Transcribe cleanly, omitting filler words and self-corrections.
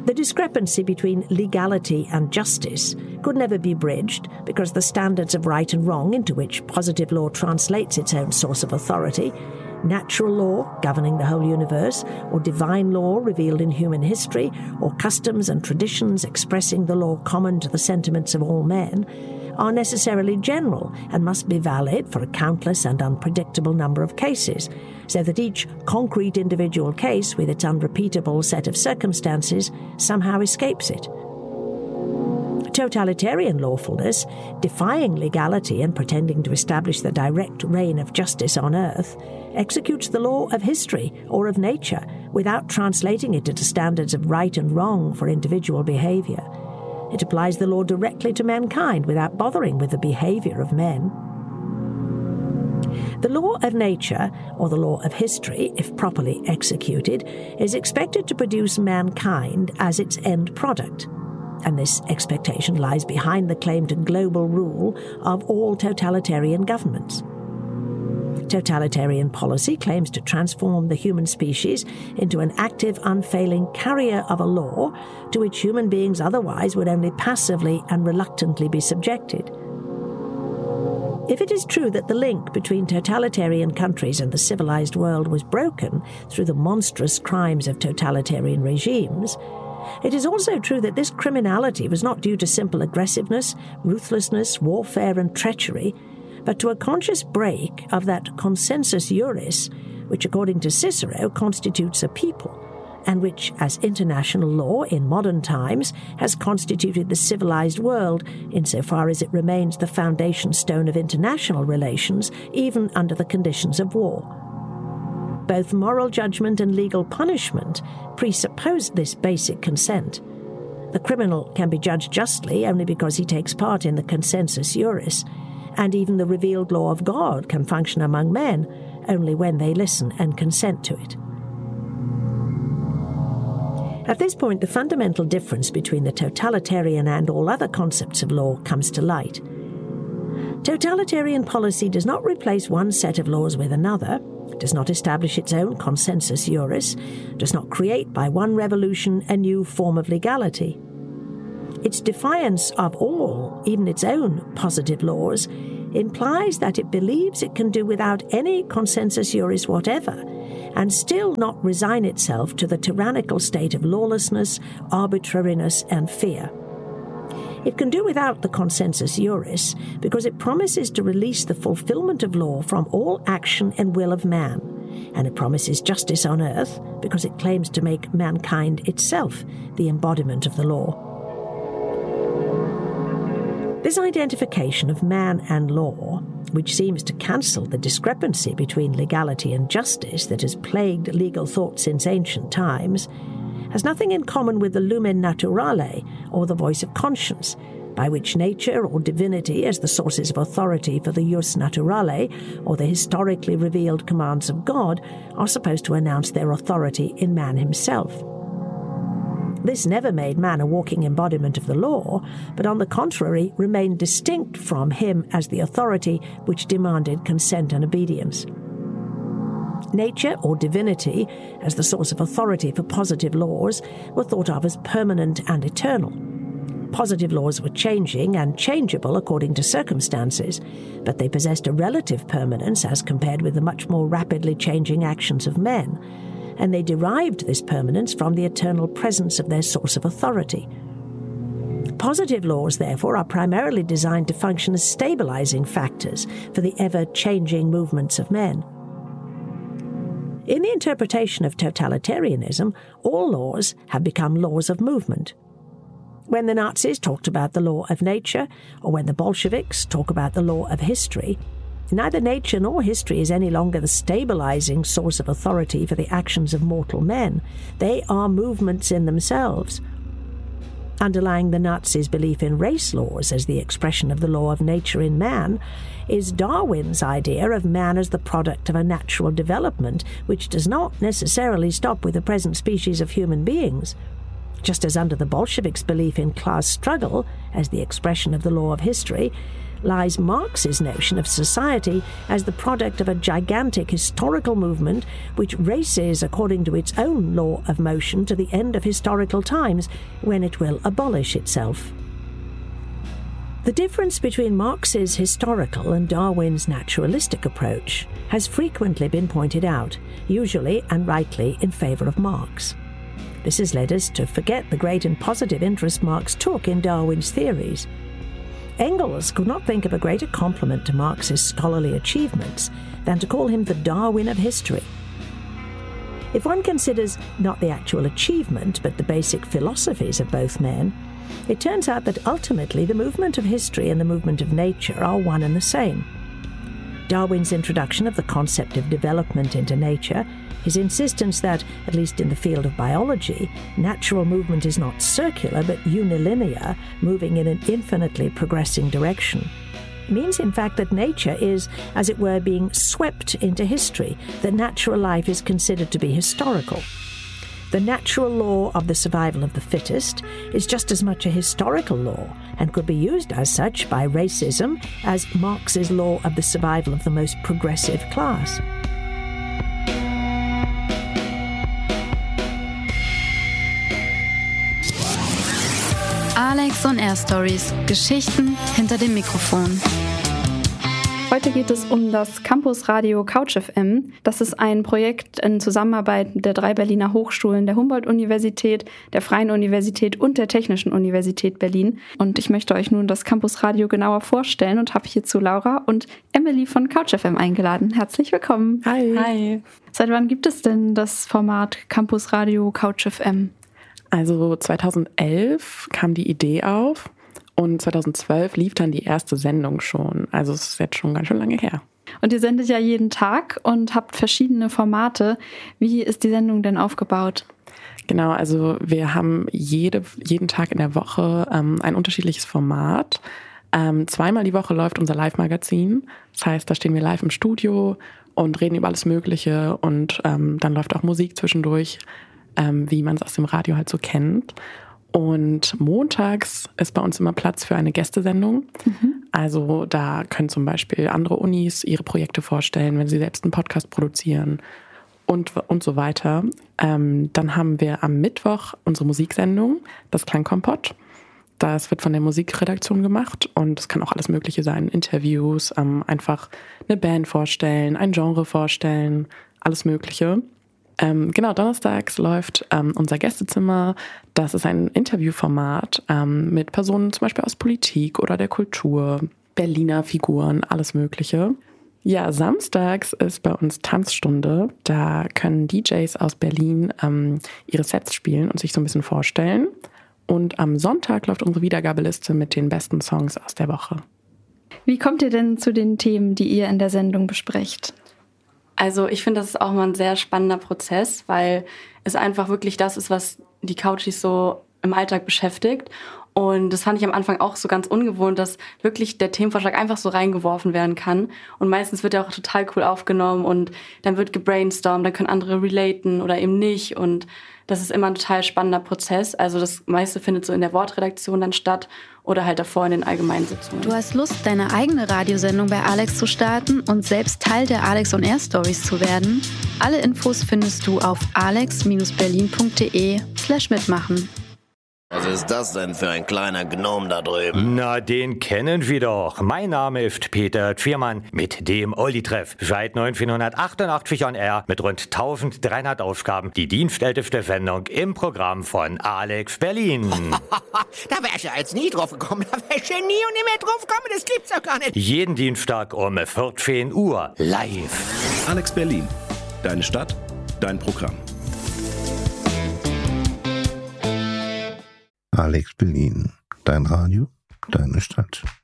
The discrepancy between legality and justice could never be bridged because the standards of right and wrong into which positive law translates its own source of authority, natural law governing the whole universe, or divine law revealed in human history, or customs and traditions expressing the law common to the sentiments of all men, are necessarily general and must be valid for a countless and unpredictable number of cases, so that each concrete individual case with its unrepeatable set of circumstances somehow escapes it. Totalitarian lawfulness, defying legality and pretending to establish the direct reign of justice on earth, executes the law of history or of nature without translating it into standards of right and wrong for individual behaviour. It applies the law directly to mankind without bothering with the behaviour of men. The law of nature, or the law of history, if properly executed, is expected to produce mankind as its end product, and this expectation lies behind the claim to global rule of all totalitarian governments. Totalitarian policy claims to transform the human species into an active, unfailing carrier of a law to which human beings otherwise would only passively and reluctantly be subjected. If it is true that the link between totalitarian countries and the civilized world was broken through the monstrous crimes of totalitarian regimes, it is also true that this criminality was not due to simple aggressiveness, ruthlessness, warfare and treachery, but to a conscious break of that consensus juris which, according to Cicero, constitutes a people, and which, as international law in modern times, has constituted the civilized world insofar as it remains the foundation stone of international relations, even under the conditions of war. Both moral judgment and legal punishment presuppose this basic consent. The criminal can be judged justly only because he takes part in the consensus juris, and even the revealed law of God can function among men only when they listen and consent to it. At this point, the fundamental difference between the totalitarian and all other concepts of law comes to light. Totalitarian policy does not replace one set of laws with another, does not establish its own consensus juris, does not create by one revolution a new form of legality. Its defiance of all, even its own positive laws, implies that it believes it can do without any consensus juris whatever, and still not resign itself to the tyrannical state of lawlessness, arbitrariness, and fear. It can do without the consensus juris because it promises to release the fulfillment of law from all action and will of man, and it promises justice on earth because it claims to make mankind itself the embodiment of the law. This identification of man and law, which seems to cancel the discrepancy between legality and justice that has plagued legal thought since ancient times, has nothing in common with the lumen naturale, or the voice of conscience, by which nature or divinity, as the sources of authority for the jus naturale, or the historically revealed commands of God, are supposed to announce their authority in man himself. This never made man a walking embodiment of the law, but on the contrary remained distinct from him as the authority which demanded consent and obedience. Nature or divinity, as the source of authority for positive laws, were thought of as permanent and eternal. Positive laws were changing and changeable according to circumstances, but they possessed a relative permanence as compared with the much more rapidly changing actions of men, and they derived this permanence from the eternal presence of their source of authority. Positive laws, therefore, are primarily designed to function as stabilizing factors for the ever-changing movements of men. In the interpretation of totalitarianism, all laws have become laws of movement. When the Nazis talked about the law of nature, or when the Bolsheviks talk about the law of history, neither nature nor history is any longer the stabilizing source of authority for the actions of mortal men. They are movements in themselves. Underlying the Nazis' belief in race laws as the expression of the law of nature in man is Darwin's idea of man as the product of a natural development which does not necessarily stop with the present species of human beings. Just as under the Bolsheviks' belief in class struggle as the expression of the law of history, lies Marx's notion of society as the product of a gigantic historical movement which races according to its own law of motion to the end of historical times, when it will abolish itself. The difference between Marx's historical and Darwin's naturalistic approach has frequently been pointed out, usually and rightly in favour of Marx. This has led us to forget the great and positive interest Marx took in Darwin's theories. Engels could not think of a greater compliment to Marx's scholarly achievements than to call him the Darwin of history. If one considers not the actual achievement but the basic philosophies of both men, it turns out that ultimately the movement of history and the movement of nature are one and the same. Darwin's introduction of the concept of development into nature, his insistence that, at least in the field of biology, natural movement is not circular but unilinear, moving in an infinitely progressing direction, means in fact that nature is, as it were, being swept into history, that natural life is considered to be historical. The natural law of the survival of the fittest is just as much a historical law and could be used as such by racism as Marx's law of the survival of the most progressive class. Alex on Air Stories. Geschichten hinter dem Mikrofon. Heute geht es um das Campusradio Couch FM. Das ist ein Projekt in Zusammenarbeit der 3 Berliner Hochschulen, der Humboldt-Universität, der Freien Universität und der Technischen Universität Berlin. Und ich möchte euch nun das Campusradio genauer vorstellen und habe hierzu Laura und Emily von Couch FM eingeladen. Herzlich willkommen. Hi. Hi. Seit wann gibt es denn das Format Campusradio Couch FM? Also 2011 kam die Idee auf und 2012 lief dann die erste Sendung schon. Also es ist jetzt schon ganz schön lange her. Und ihr sendet ja jeden Tag und habt verschiedene Formate. Wie ist die Sendung denn aufgebaut? Genau, also wir haben jeden Tag in der Woche ein unterschiedliches Format. 2-mal die Woche läuft unser Live-Magazin. Das heißt, da stehen wir live im Studio und reden über alles Mögliche. Und dann läuft auch Musik zwischendurch, wie man es aus dem Radio halt so kennt. Und montags ist bei uns immer Platz für eine Gästesendung. Also da können zum Beispiel andere Unis ihre Projekte vorstellen, wenn sie selbst einen Podcast produzieren und so weiter. Dann haben wir am Mittwoch unsere Musiksendung, das Klangkompott. Das wird von der Musikredaktion gemacht und es kann auch alles Mögliche sein. Interviews, einfach eine Band vorstellen, ein Genre vorstellen, alles Mögliche. Genau, donnerstags läuft unser Gästezimmer. Das ist ein Interviewformat mit Personen zum Beispiel aus Politik oder der Kultur, Berliner Figuren, alles Mögliche. Ja, samstags ist bei uns Tanzstunde. Da können DJs aus Berlin ihre Sets spielen und sich so ein bisschen vorstellen. Und am Sonntag läuft unsere Wiedergabeliste mit den besten Songs aus der Woche. Wie kommt ihr denn zu den Themen, die ihr in der Sendung besprecht? Also ich finde, das ist auch mal ein sehr spannender Prozess, weil es einfach wirklich das ist, was die Couchies so im Alltag beschäftigt. Und das fand ich am Anfang auch so ganz ungewohnt, dass wirklich der Themenvorschlag einfach so reingeworfen werden kann. Und meistens wird er auch total cool aufgenommen und dann wird gebrainstormt, dann können andere relaten oder eben nicht. Und das ist immer ein total spannender Prozess. Also das meiste findet so in der Wortredaktion dann statt oder halt davor in den allgemeinen Sitzungen. Du hast Lust, deine eigene Radiosendung bei Alex zu starten und selbst Teil der Alex on Air Stories zu werden? Alle Infos findest du auf alex-berlin.de/mitmachen. Was ist das denn für ein kleiner Gnome da drüben? Na, den kennen wir doch. Mein Name ist Peter Tschirmann mit dem Olli-Treff. Seit 1988 on Air mit rund 1300 Aufgaben. Die dienstälteste Sendung im Programm von Alex Berlin. Da wär ich ja jetzt nie drauf gekommen. Da wär ich ja nie und nie mehr drauf gekommen. Das gibt's doch gar nicht. Jeden Dienstag um 14 Uhr live. Alex Berlin. Deine Stadt, dein Programm. Alex Berlin, dein Radio, deine Stadt.